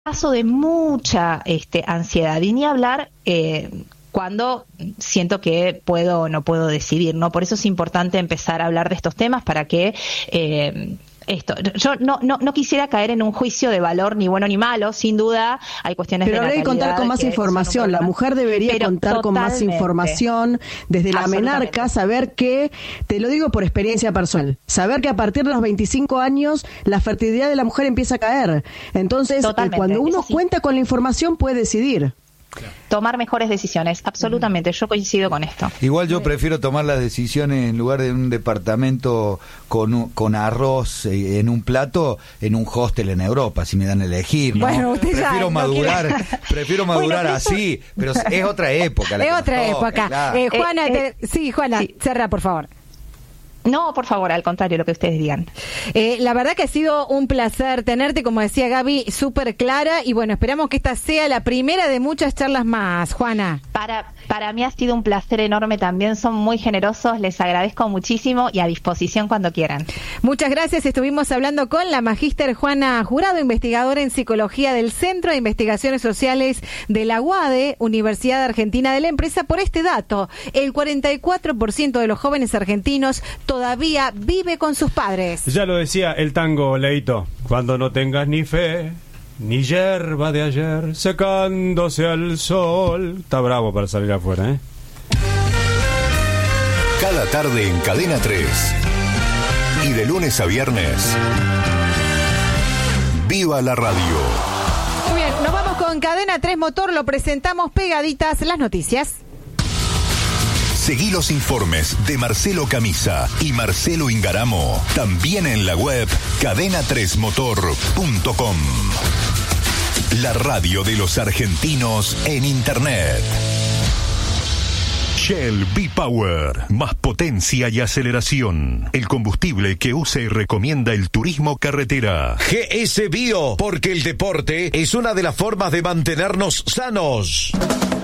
caso de mucha ansiedad, y ni hablar cuando siento que puedo o no puedo decidir, ¿no? Por eso es importante empezar a hablar de estos temas para que yo no quisiera caer en un juicio de valor ni bueno ni malo. Sin duda hay cuestiones pero de habría que contar con más información. La mujer debería contar con más información desde la menarca, saber que, te lo digo por experiencia personal, saber que a partir de los 25 años la fertilidad de la mujer empieza a caer. Entonces, cuando uno cuenta con la información puede decidir. Tomar mejores decisiones, absolutamente, yo coincido con esto. Igual yo prefiero tomar las decisiones en lugar de un departamento con arroz en un plato, en un hostel en Europa, si me dan a elegir, ¿no? Bueno, prefiero madurar así, pero es otra época. Es otra época. Claro. Juana, Juana, cerra, por favor. No, por favor, al contrario, lo que ustedes digan. La verdad que ha sido un placer tenerte, como decía Gaby, súper clara, y bueno, esperamos que esta sea la primera de muchas charlas más, Juana. Para mí ha sido un placer enorme también, son muy generosos, les agradezco muchísimo y a disposición cuando quieran. Muchas gracias, estuvimos hablando con la magíster Juana Jurado, investigadora en Psicología del Centro de Investigaciones Sociales de la UADE, Universidad Argentina de la Empresa, por este dato: el 44% de los jóvenes argentinos todavía vive con sus padres. Ya lo decía el tango, Leito, cuando no tengas ni fe ni hierba de ayer secándose al sol. Está bravo para salir afuera, ¿eh? Cada tarde en Cadena 3 y de lunes a viernes, ¡viva la radio! Muy bien, nos vamos con Cadena 3 Motor, lo presentamos pegaditas las noticias. Seguí los informes de Marcelo Camisa y Marcelo Ingaramo también en la web cadena3motor.com. La radio de los argentinos en Internet. Shell V-Power, más potencia y aceleración. El combustible que usa y recomienda el turismo carretera. GS Bio, porque el deporte es una de las formas de mantenernos sanos.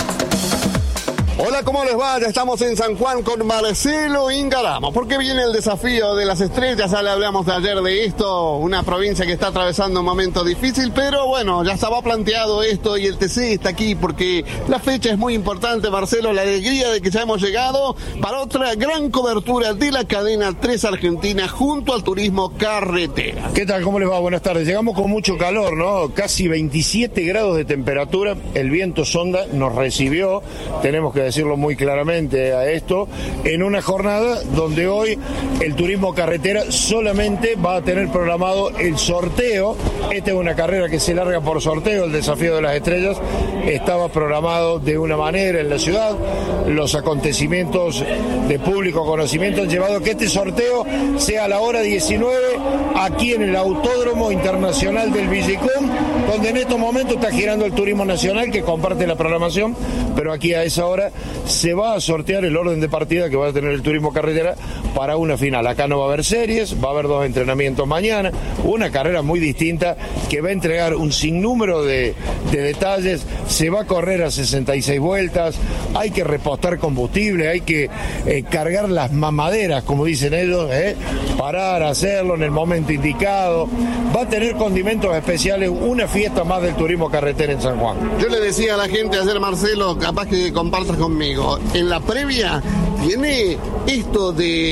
Hola, ¿cómo les va? Ya estamos en San Juan con Marcelo Ingaramo. ¿Por qué viene el desafío de las estrellas? Ya le hablamos de ayer de esto, una provincia que está atravesando un momento difícil, pero bueno, ya estaba planteado esto y el TC está aquí porque la fecha es muy importante, Marcelo, la alegría de que ya hemos llegado para otra gran cobertura de la cadena 3 Argentina junto al turismo carretera. ¿Qué tal? ¿Cómo les va? Buenas tardes. Llegamos con mucho calor, ¿no? Casi 27 grados de temperatura, el viento sonda nos recibió, tenemos que decirlo muy claramente a esto, en una jornada donde hoy el turismo carretera solamente va a tener programado el sorteo. Esta es una carrera que se larga por sorteo, el desafío de las estrellas estaba programado de una manera en la ciudad, los acontecimientos de público conocimiento han llevado a que este sorteo sea a la hora 19 aquí en el Autódromo Internacional del Villicún, donde en estos momentos está girando el turismo nacional que comparte la programación, pero aquí a esa hora se va a sortear el orden de partida que va a tener el turismo carretera para una final. Acá no va a haber series, va a haber 2 entrenamientos mañana, una carrera muy distinta que va a entregar un sinnúmero de detalles, se va a correr a 66 vueltas, hay que repostar combustible, hay que cargar las mamaderas, como dicen ellos, parar, hacerlo en el momento indicado, va a tener condimentos especiales, una fiesta más del turismo carretera en San Juan. Yo le decía a la gente ayer, Marcelo, capaz que compartas conmigo, en la previa tiene esto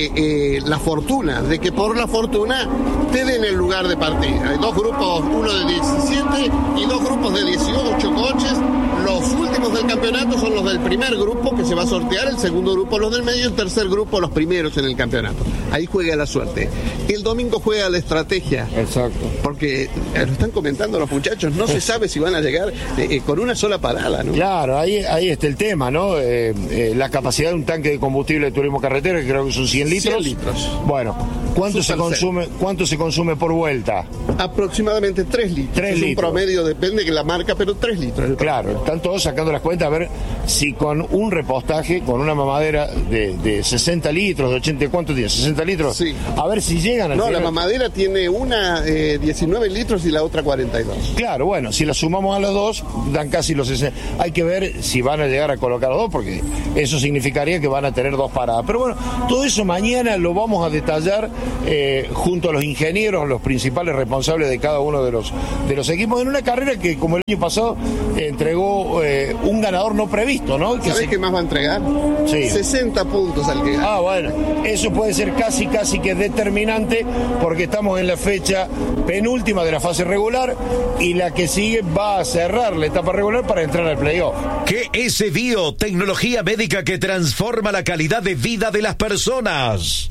de la fortuna, de que por la fortuna te den el lugar de partida. Hay 2 grupos, uno de 17 y 2 grupos de 18 coches. Los últimos del campeonato son los del primer grupo que se va a sortear, el segundo grupo los del medio, el tercer grupo los primeros en el campeonato. Ahí juega la suerte. El domingo juega la estrategia. Exacto. Porque lo están comentando los muchachos, no se sabe si van a llegar con una sola parada, ¿no? Claro, ahí está el tema, ¿no? La capacidad de un tanque de combustible de turismo carretera, que creo que son 100 litros. 100 litros. Bueno, ¿cuánto se consume por vuelta? Aproximadamente 3 litros. 3 litros. Un promedio, depende de la marca, pero 3 litros. Claro, están todos sacando las cuentas a ver si con un repostado postaje con una mamadera de 60 litros, de 80, ¿cuánto tiene? 60 litros. Sí. A ver si llegan al final. La mamadera tiene una 19 litros y la otra 42. Claro, bueno, si la sumamos a las dos, dan casi los 60. Hay que ver si van a llegar a colocar los dos, porque eso significaría que van a tener dos paradas. Pero bueno, todo eso mañana lo vamos a detallar junto a los ingenieros, los principales responsables de cada uno de los equipos, en una carrera que, como el año pasado, entregó un ganador no previsto, ¿no? ¿Sabés qué más va a entregar? Sí. 60 puntos al que gana. Bueno, eso puede ser casi que determinante, porque estamos en la fecha penúltima de la fase regular y la que sigue va a cerrar la etapa regular para entrar al playoff. GS Bio, tecnología médica que transforma la calidad de vida de las personas.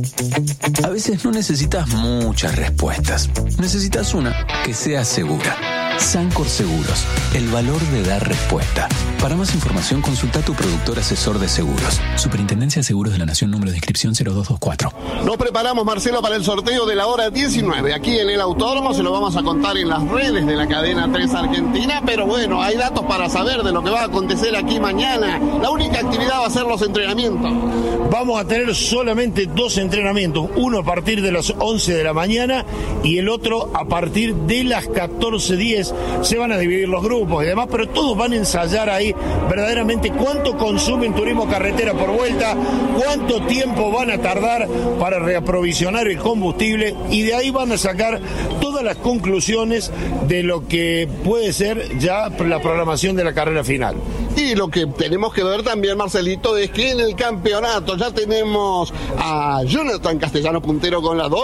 A veces no necesitas muchas respuestas. Necesitas una que sea segura. Sancor Seguros, el valor de dar respuesta. Para más información, consulta a tu productor asesor de seguros. Superintendencia de Seguros de la Nación, número de inscripción 0224. Nos preparamos, Marcelo, para el sorteo de la hora 19. Aquí en el Autódromo se lo vamos a contar en las redes de la cadena 3 Argentina, pero bueno, hay datos para saber de lo que va a acontecer aquí mañana. La única actividad va a ser los entrenamientos. Vamos a tener solamente 2 entrenamientos, uno a partir de las 11 de la mañana y el otro a partir de las 14:10. Se van a dividir los grupos y demás, pero todos van a ensayar ahí verdaderamente cuánto consumen turismo carretera por vuelta, cuánto tiempo van a tardar para reaprovisionar el combustible, y de ahí van a sacar todas las conclusiones de lo que puede ser ya la programación de la carrera final. Y lo que tenemos que ver también, Marcelito, es que en el campeonato ya tenemos a Jonathan Castellano puntero con la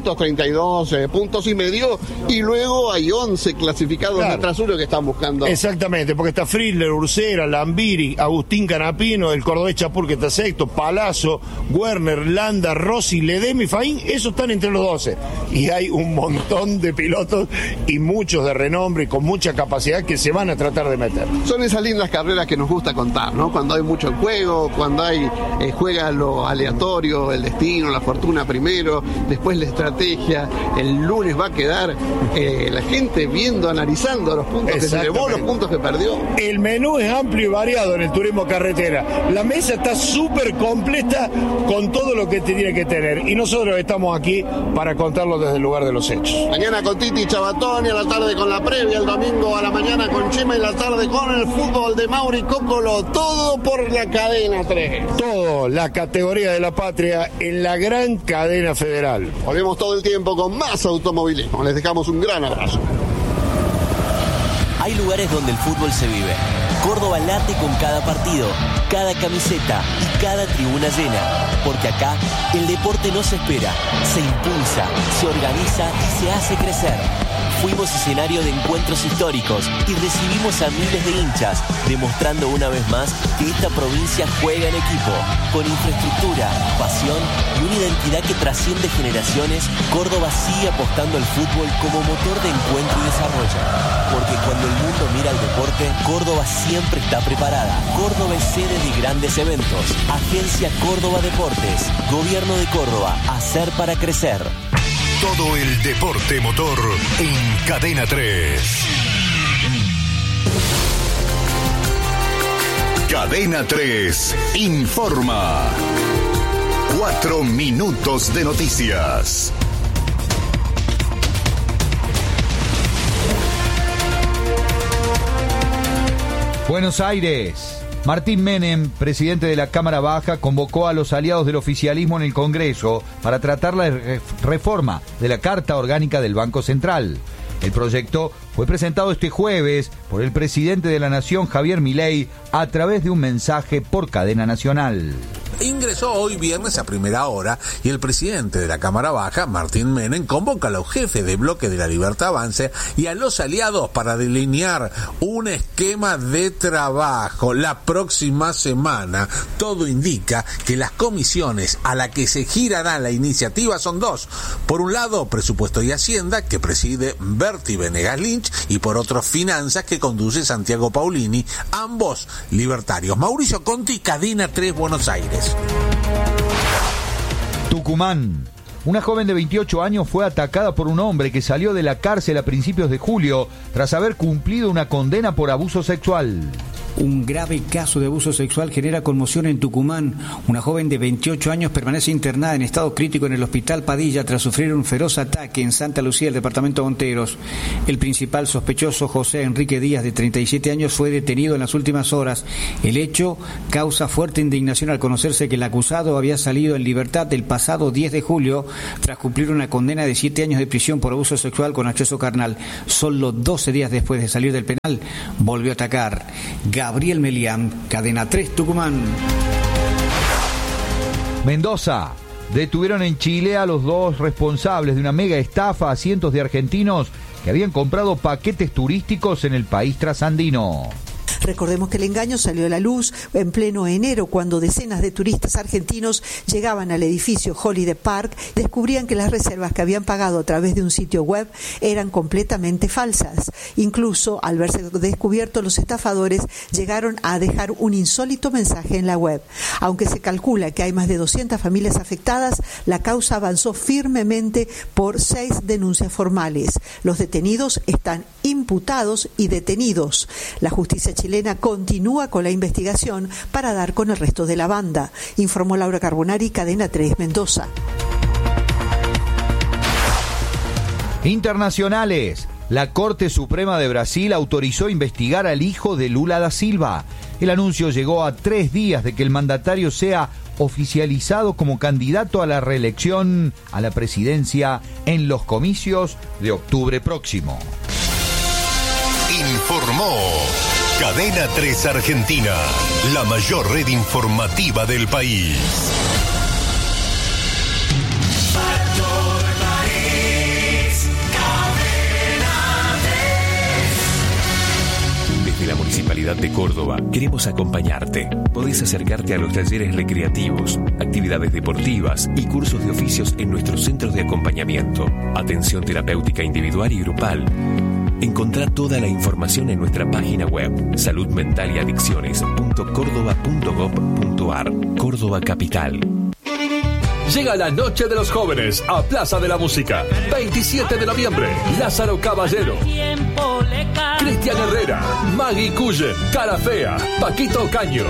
232 puntos y medio, y luego hay 11 clasificados detrás uno que están buscando. Exactamente, porque está Friedler, Ursera, Lambiri, Agustín Canapino, el cordobés Chapur que está sexto, Palazzo, Werner, Landa, Rossi, Ledesma y Faín, esos están entre los 12. Y hay un montón de pilotos y muchos de renombre y con mucha capacidad que se van a tratar de meter. Son esas lindas carreras que nos gusta contar, ¿no? Cuando hay mucho en juego, cuando hay juega lo aleatorio, el destino, la fortuna primero, después la estrategia. El lunes va a quedar la gente viendo, analizando los puntos que se llevó, los puntos que perdió. El menú es amplio y variado en el turismo carretera. La mesa está súper completa con todo lo que tiene que tener, y nosotros estamos aquí para contarlo desde el lugar de los hechos. Mañana con Titi Chabatoni, a la tarde con la previa, el domingo a la mañana con Chema y la tarde con el fútbol de Mauri Coppola. Todo por la cadena 3. Todo, la categoría de la patria en la gran cadena federal. Volvemos todo el tiempo con más automovilismo. Les dejamos un gran abrazo. Hay lugares donde el fútbol se vive. Córdoba late con cada partido, cada camiseta y cada tribuna llena. Porque acá el deporte no se espera, se impulsa, se organiza y se hace crecer. Fuimos escenario de encuentros históricos y recibimos a miles de hinchas, demostrando una vez más que esta provincia juega en equipo. Con infraestructura, pasión y una identidad que trasciende generaciones, Córdoba sigue apostando al fútbol como motor de encuentro y desarrollo. Porque cuando el mundo mira al deporte, Córdoba siempre está preparada. Córdoba es sede de grandes eventos. Agencia Córdoba Deportes. Gobierno de Córdoba. Hacer para crecer. Todo el deporte motor en Cadena 3. Cadena 3 informa. 4 minutos de noticias. Buenos Aires. Martín Menem, presidente de la Cámara Baja, convocó a los aliados del oficialismo en el Congreso para tratar la reforma de la Carta Orgánica del Banco Central. El proyecto fue presentado este jueves por el presidente de la Nación, Javier Milei, a través de un mensaje por cadena nacional. Ingresó hoy viernes a primera hora y el presidente de la Cámara Baja, Martín Menem, convoca a los jefes de bloque de la Libertad Avance y a los aliados para delinear un esquema de trabajo. La próxima semana, todo indica que las comisiones a las que se girará la iniciativa son 2. Por un lado, Presupuesto y Hacienda, que preside Berti Venegas Lynch, y por otro, Finanzas, que conduce Santiago Paulini, ambos libertarios. Mauricio Conti, Cadena 3, Buenos Aires. Tucumán. Una joven de 28 años fue atacada por un hombre que salió de la cárcel a principios de julio tras haber cumplido una condena por abuso sexual. Un grave caso de abuso sexual genera conmoción en Tucumán. Una joven de 28 años permanece internada en estado crítico en el Hospital Padilla tras sufrir un feroz ataque en Santa Lucía, el departamento de Monteros. El principal sospechoso, José Enrique Díaz, de 37 años, fue detenido en las últimas horas. El hecho causa fuerte indignación al conocerse que el acusado había salido en libertad el pasado 10 de julio tras cumplir una condena de 7 años de prisión por abuso sexual con acceso carnal. Solo 12 días después de salir del penal, volvió a atacar. Gabriel Melián, Cadena 3, Tucumán. Mendoza. Detuvieron en Chile a los 2 responsables de una mega estafa a cientos de argentinos que habían comprado paquetes turísticos en el país trasandino. Recordemos que el engaño salió a la luz en pleno enero, cuando decenas de turistas argentinos llegaban al edificio Holiday Park y descubrían que las reservas que habían pagado a través de un sitio web eran completamente falsas. Incluso, al verse descubierto, los estafadores llegaron a dejar un insólito mensaje en la web. Aunque se calcula que hay más de 200 familias afectadas, la causa avanzó firmemente por 6 denuncias formales. Los detenidos están imputados y detenidos. La justicia chilena continúa con la investigación para dar con el resto de la banda, informó Laura Carbonari, Cadena 3, Mendoza. Internacionales. La Corte Suprema de Brasil autorizó investigar al hijo de Lula da Silva. El anuncio llegó a 3 días de que el mandatario sea oficializado como candidato a la reelección a la presidencia en los comicios de octubre próximo. Informó Cadena 3 Argentina, la mayor red informativa del país. Desde la Municipalidad de Córdoba queremos acompañarte. Podés acercarte a los talleres recreativos, actividades deportivas y cursos de oficios en nuestros centros de acompañamiento. Atención terapéutica individual y grupal. Encontrá toda la información en nuestra página web saludmentaliadicciones.cordoba.gov.ar. Córdoba Capital. Llega la Noche de los Jóvenes a Plaza de la Música. 27 de noviembre, Lázaro Caballero, Cristian Herrera, Maggie Cullen, Cara Fea, Paquito Caño.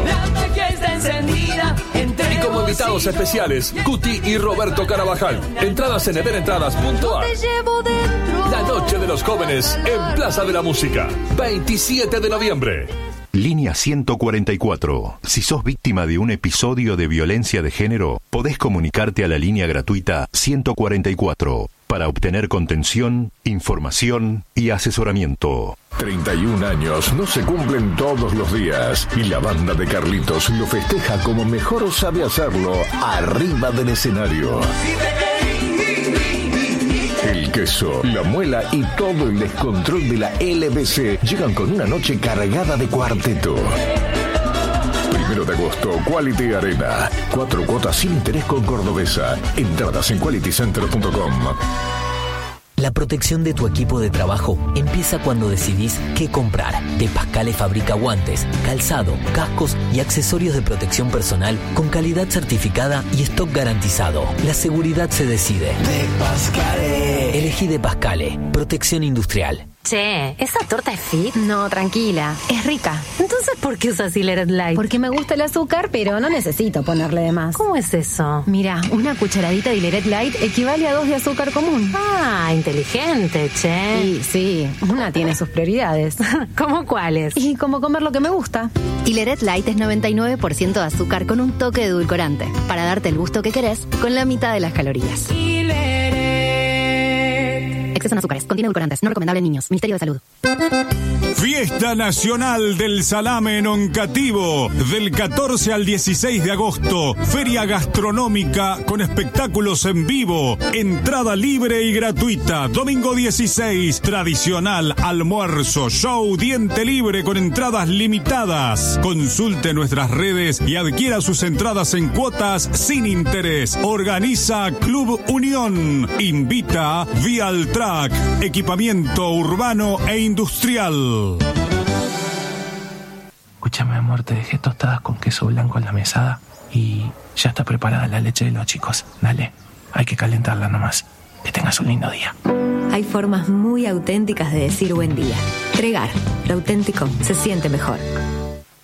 Y como invitados especiales, Cuti y Roberto Carabajal. Entradas en everentradas.ar. La Noche de los Jóvenes en Plaza de la Música. 27 de noviembre. Línea 144. Si sos víctima de un episodio de violencia de género, podés comunicarte a la línea gratuita 144 para obtener contención, información y asesoramiento. 31 años no se cumplen todos los días y la banda de Carlitos lo festeja como mejor sabe hacerlo, arriba del escenario. El queso, la muela y todo el descontrol de la LBC llegan con una noche cargada de cuarteto. 1 de agosto, Quality Arena. 4 cuotas sin interés con Cordobesa. Entradas en qualitycenter.com. La protección de tu equipo de trabajo empieza cuando decidís qué comprar. De Pascale fabrica guantes, calzado, cascos y accesorios de protección personal con calidad certificada y stock garantizado. La seguridad se decide. De Pascale. Elegí De Pascale. Protección industrial. Che, ¿esa torta es fit? No, tranquila, es rica. Entonces, ¿por qué usas Hileret Light? Porque me gusta el azúcar, pero no necesito ponerle de más. ¿Cómo es eso? Mira, una cucharadita de Hileret Light equivale a 2 de azúcar común. Ah, inteligente, che. Sí, una tiene sus prioridades. ¿Cómo cuáles? Y como comer lo que me gusta. Hileret Light es 99% de azúcar con un toque de edulcorante, para darte el gusto que querés con la mitad de las calorías. Exceso en azúcares, contiene edulcorantes, no recomendable en niños. Ministerio de Salud. Fiesta Nacional del Salame en Oncativo, del 14 al 16 de agosto. Feria gastronómica con espectáculos en vivo. Entrada libre y gratuita. Domingo 16, tradicional almuerzo, show, diente libre con entradas limitadas. Consulte nuestras redes y adquiera sus entradas en cuotas sin interés. Organiza Club Unión. Invita Vialtrack, equipamiento urbano e industrial. Escúchame, amor, te dejé tostadas con queso blanco en la mesada y ya está preparada la leche de los chicos. Dale, hay que calentarla nomás. Que tengas un lindo día. Hay formas muy auténticas de decir buen día. Tregar, lo auténtico se siente mejor.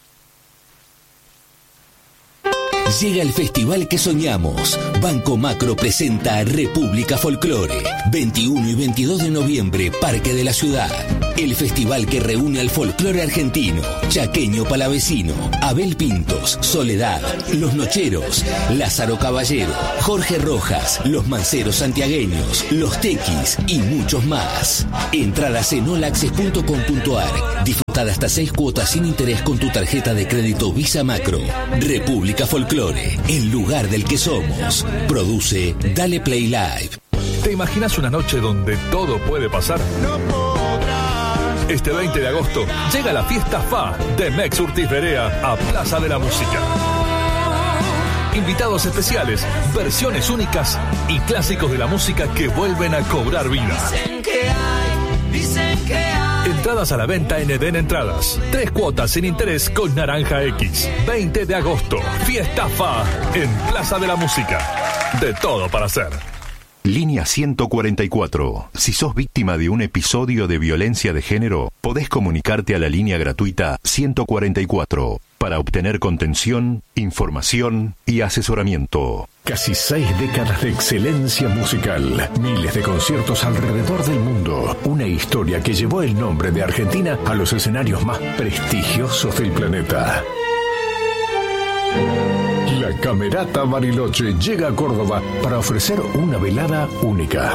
Llega el festival que soñamos. Banco Macro presenta República Folclore. 21 y 22 de noviembre, Parque de la Ciudad. El festival que reúne al folclore argentino, chaqueño palavecino, Abel Pintos, Soledad, Los Nocheros, Lázaro Caballero, Jorge Rojas, Los Manceros Santiagueños, Los Tequis y muchos más. Entradas en olaccess.com.ar. Disfrutar hasta 6 cuotas sin interés con tu tarjeta de crédito Visa Macro. República Folclore, el lugar del que somos. Produce Dale Play Live. ¿Te imaginas una noche donde todo puede pasar? No podrás. Este 20 de agosto llega la fiesta FA de Mex Urtiz Berea a Plaza de la Música. Invitados especiales, versiones únicas y clásicos de la música que vuelven a cobrar vida. Dicen que hay. Entradas a la venta en Eden Entradas. 3 cuotas sin interés con Naranja X. 20 de agosto, fiesta FA en Plaza de la Música. De todo para hacer. Línea 144. Si sos víctima de un episodio de violencia de género, podés comunicarte a la línea gratuita 144 para obtener contención, información y asesoramiento. Casi 6 décadas de excelencia musical, miles de conciertos alrededor del mundo, una historia que llevó el nombre de Argentina a los escenarios más prestigiosos del planeta. La Camerata Bariloche llega a Córdoba para ofrecer una velada única.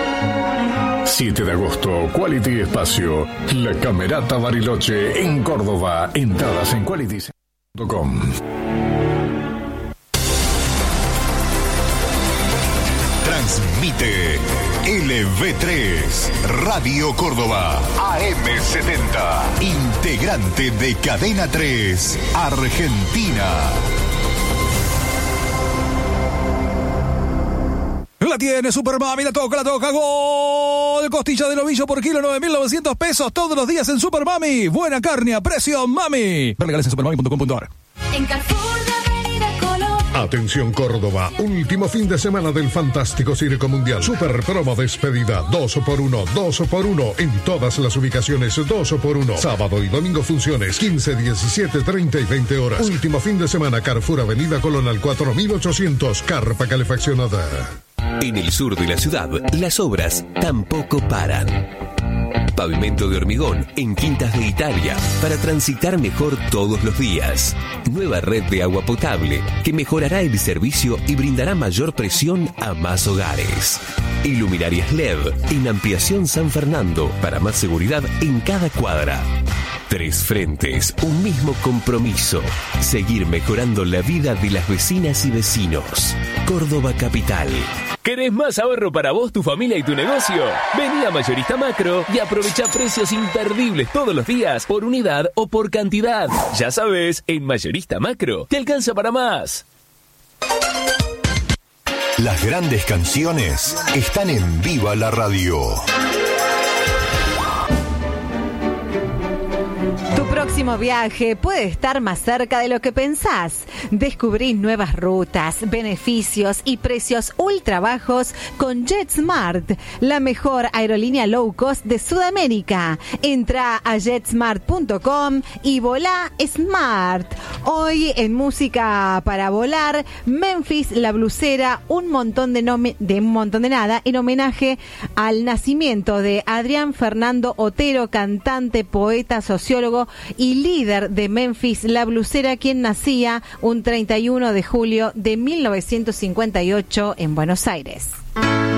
7 de agosto, Quality Espacio, La Camerata Bariloche en Córdoba. Entradas en quality.com. Transmite LV3 Radio Córdoba AM70, integrante de Cadena 3 Argentina. La tiene Supermami, la toca, gol. Costilla de novillo por kilo, 9.900 pesos todos los días en Supermami. Buena carne a precio, mami. Regales en supermami.com.ar. En Carrefour de Avenida Colón. Atención Córdoba, último fin de semana del fantástico Circo Mundial. Super promo despedida, 2x1 en todas las ubicaciones, 2x1. Sábado y domingo funciones, 15, 17, 30 y 20 horas. Último fin de semana, Carrefour Avenida Colón al 4800, carpa calefaccionada. En el sur de la ciudad, las obras tampoco paran. Pavimento de hormigón en Quintas de Italia para transitar mejor todos los días. Nueva red de agua potable que mejorará el servicio y brindará mayor presión a más hogares. Iluminarias LED en Ampliación San Fernando para más seguridad en cada cuadra. 3 frentes, un mismo compromiso. Seguir mejorando la vida de las vecinas y vecinos. Córdoba Capital. ¿Querés más ahorro para vos, tu familia y tu negocio? Vení a Mayorista Macro y aprovecha precios imperdibles todos los días, por unidad o por cantidad. Ya sabes, en Mayorista Macro te alcanza para más. Las grandes canciones están en Viva la Radio. Tu próximo viaje puede estar más cerca de lo que pensás. Descubrí nuevas rutas, beneficios y precios ultra bajos con JetSmart, la mejor aerolínea low cost de Sudamérica. Entra a jetsmart.com y volá Smart. Hoy en Música para Volar, Memphis La Blusera, un montón de nada, en homenaje al nacimiento de Adrián Fernando Otero, cantante, poeta, sociólogo y líder de Memphis La Blusera, quien nacía un 31 de julio de 1958 en Buenos Aires.